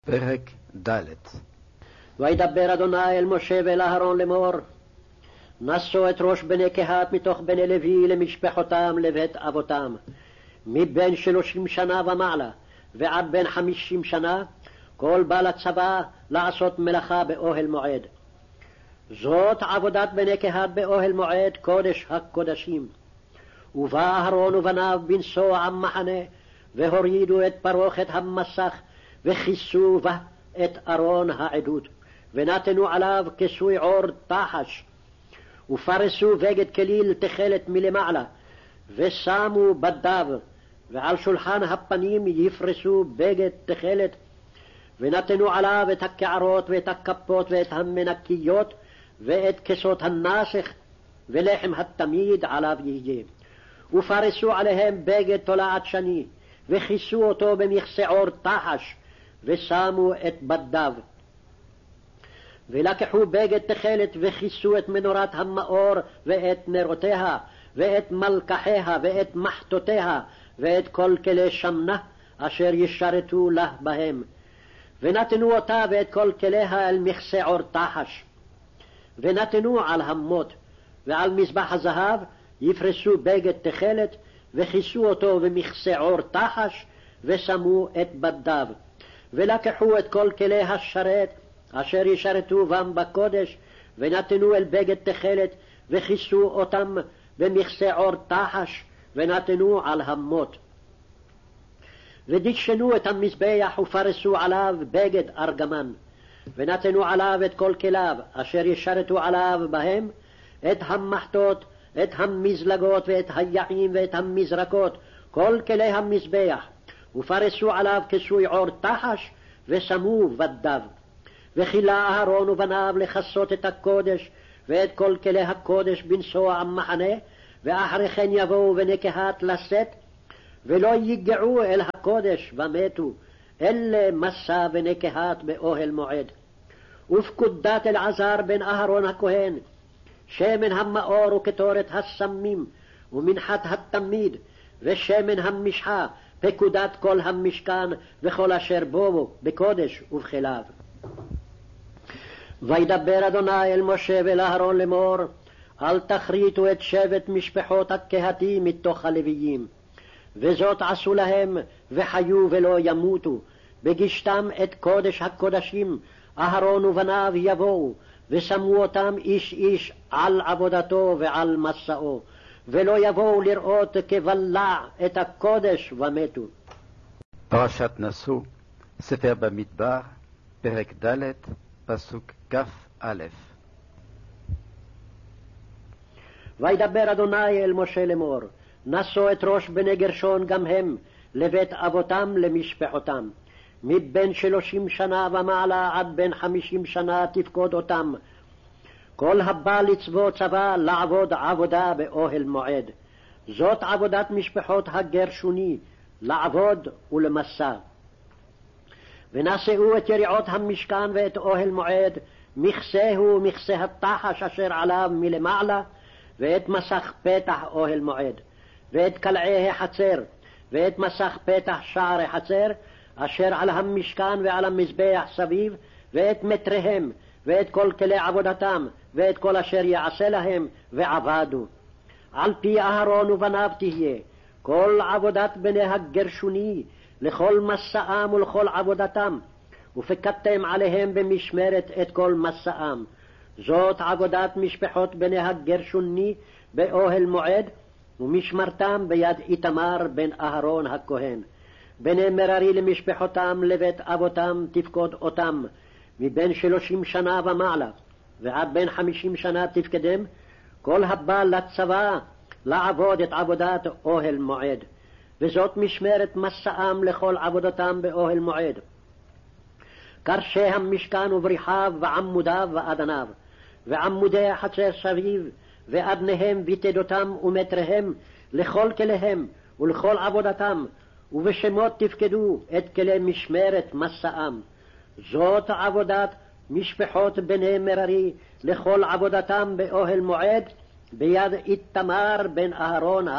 פרק ד'. וידבר אדוני אל משה ואל אהרון לאמור, נשאו את ראש בני קהת מתוך בני לוי למשפחותם לבית אבותם, מבין 30 שנה ומעלה ועד בין 50 שנה, כל בא לצבא לעשות מלאכה באוהל מועד. זאת עבודת בני קהת באוהל מועד קודש הקודשים. ובא אהרון ובניו בנסוע המחנה, והורידו את פרוכת המסך, וכיסו בה את ארון העדות, ונתנו עליו כיסוי עור תחש, ופרסו בגד כליל תכלת מלמעלה, ושמו בדיו, ועל שולחן הפנים יפרסו בגד תכלת, ונתנו עליו את הקערות ואת הכפות ואת המנקיות ואת כסות הנסך, ולחם התמיד עליו יהיה. ופרסו עליהם בגד תולעת שני, וכיסו אותו במכסה עור תחש, ושמו את בדיו. ולקחו בגד תכלת וכיסו את מנורת המאור ואת נרותיה ואת מלקחיה ואת מחתותיה ואת כל כלי שמנה אשר ישרתו לה בהם, ונתנו אותה ואת כל כליה אל מכסה עור תחש. ונתנו על המות ועל מזבח הזהב יפרסו בגד תכלת, וכיסו אותו במכסה עור תחש, ושמו את בדיו. ולקחו את כל כלי השרת אשר ישרתו בם בקודש, ונתנו אל בגד תכלת, וכיסו אותם במכסה עור תחש, ונתנו על המות. ודשנו את המזבח ופרסו עליו בגד ארגמן, ונתנו עליו את כל כליו אשר ישרתו עליו בהם, את המחתות, את המזלגות ואת היעים ואת המזרקות, כל כלי המזבח, ופרסו עליו כיסוי עור תחש, ושמו בדיו. וכילה אהרון ובניו לכסות את הקודש ואת כל כלי הקודש בנסוע המחנה, ואחרי כן יבואו בני קהת לשאת, ולא יגעו אל הקודש ומתו, אלה מסע בני קהת באוהל מועד. ופקודת אלעזר בן אהרון הכהן, שמן המאור וקטורת הסמים, ומנחת התמיד, ושמן המשחה, פקודת כל המשכן, וכל אשר בו בקודש ובכליו. וידבר אדוני אל משה ואל אהרון לאמור, אל תכריתו את שבט משפחות הקהתי מתוך הלוויים, וזאת עשו להם, וחיו ולא ימותו, בגישתם את קודש הקודשים, אהרון ובניו יבואו, ושמו אותם איש איש על עבודתו ועל מסעו, ולא יבואו לראות כבלע את הקודש ומתו. פרשת נשוא, ספר במדבר, פרק ד', פסוק כ"א. וידבר אדוני אל משה לאמור, נשאו את ראש בני גרשון גם הם לבית אבותם למשפחותם, מבין 30 שנה ומעלה עד בין 50 שנה תפקוד אותם, כל הבא לצבוא צבא לעבוד עבודה באוהל מועד. זאת עבודת משפחות הגרשוני, לעבוד ולמסע. ונשאו את יריעות המשכן ואת אוהל מועד, מכסהו מכסה התחש אשר עליו מלמעלה, ואת מסך פתח אוהל מועד, ואת קלעי החצר, ואת מסך פתח שער החצר, אשר על המשכן ועל המזבח סביב, ואת מטריהם, ואת כל כלי עבודתם, ואת כל אשר יעשה להם, ועבדו. על פי אהרון ובניו תהיה, כל עבודת בני הגרשוני, לכל מסעם ולכל עבודתם, ופקדתם עליהם במשמרת את כל מסעם. זאת עבודת משפחות בני הגרשוני באוהל מועד, ומשמרתם ביד איתמר בן אהרון הכהן. בני מררי למשפחותם לבית אבותם תפקוד אותם, מבין 30 שנה ומעלה, ועד בין 50 שנה תפקדם, כל הבא לצבא לעבוד את עבודת אוהל מועד. וזאת משמרת מסעם לכל עבודתם באוהל מועד. קרשי המשכן ובריחיו ועמודיו ואדניו, ועמודי החצר סביב, ואדניהם ותדותם ומטריהם, לכל כליהם ולכל עבודתם, ובשמות תפקדו את כלי משמרת מסעם. זאת עבודת משפחות בני מררי לכל עבודתם באוהל מועד, ביד איתמר בן אהרון